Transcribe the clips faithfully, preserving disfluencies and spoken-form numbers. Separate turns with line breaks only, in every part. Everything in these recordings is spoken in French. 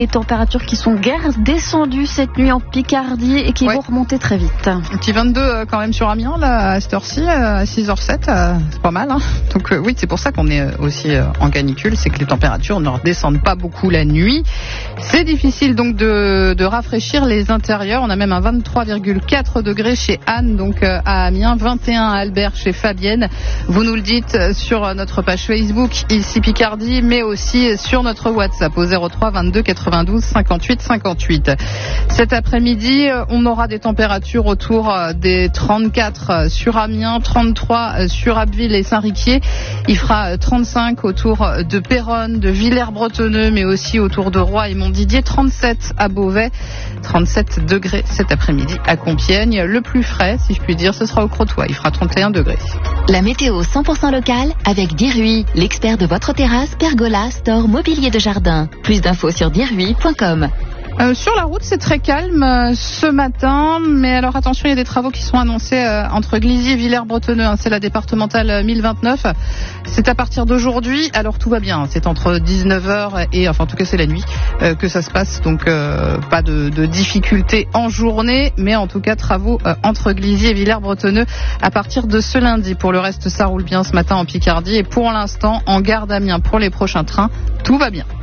Les températures qui sont guère descendues cette nuit en Picardie et qui ouais. vont remonter très vite.
Un petit vingt-deux quand même sur Amiens là, à cette heure-ci, à six heures zéro sept, c'est pas mal. Hein, donc euh, oui, c'est pour ça qu'on est aussi en canicule, c'est que les températures ne redescendent pas beaucoup la nuit. C'est difficile donc de, de rafraîchir les intérieurs. On a même un vingt-trois virgule quatre degrés chez Anne, donc euh, à Amiens, vingt et un à Albert chez Fabienne. Vous nous le dites sur notre page Facebook, ici Picardie, mais aussi sur notre WhatsApp au zéro trois vingt-deux quatre-vingt-douze cinquante-huit cinquante-huit. Cet après-midi, on aura des températures autour des trente-quatre sur Amiens, trente-trois sur Abbeville et Saint-Riquier. Il fera trente-cinq autour de Péronne, de Villers-Bretonneux, mais aussi autour de Roye et Montdidier, trente-sept à Beauvais, trente-sept degrés cet après-midi à Compiègne. Le plus frais, si je puis dire, ce sera au Crotoy. Il fera trente et un degrés.
La météo cent pour cent locale avec Dirui, l'expert de votre terrasse, pergola, store, mobilier de jardin. Plus d'infos sur dirui point com.
Euh, sur la route, c'est très calme euh, ce matin, mais alors attention, il y a des travaux qui sont annoncés euh, entre Glizy et Villers-Bretonneux, hein, c'est la départementale mille vingt-neuf. C'est à partir d'aujourd'hui, alors tout va bien, c'est entre dix-neuf heures et, enfin en tout cas c'est la nuit euh, que ça se passe, donc euh, pas de, de difficultés en journée, mais en tout cas travaux euh, entre Glizy et Villers-Bretonneux à partir de ce lundi. Pour le reste, ça roule bien ce matin en Picardie et pour l'instant, en gare d'Amiens pour les prochains trains, tout va bien.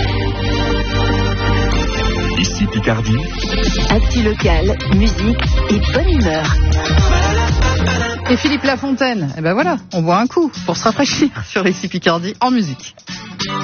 Ici Picardie.
Actu locale, musique et bonne humeur.
Et Philippe Lafontaine, et ben voilà, on boit un coup pour se rafraîchir sur Ici Picardie en musique.